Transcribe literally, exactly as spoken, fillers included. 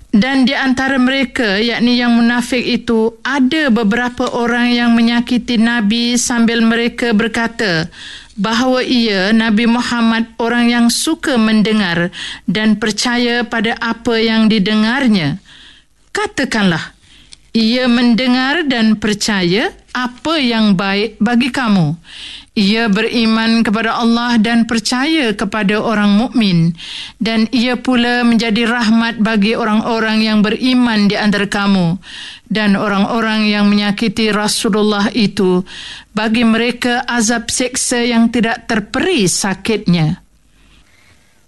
Dan di antara mereka, yakni yang munafik itu, ada beberapa orang yang menyakiti Nabi sambil mereka berkata bahawa ia, Nabi Muhammad, orang yang suka mendengar dan percaya pada apa yang didengarnya. Katakanlah, ia mendengar dan percaya apa yang baik bagi kamu. Ia beriman kepada Allah dan percaya kepada orang mukmin, dan ia pula menjadi rahmat bagi orang-orang yang beriman di antara kamu. Dan orang-orang yang menyakiti Rasulullah itu, bagi mereka azab seksa yang tidak terperi sakitnya.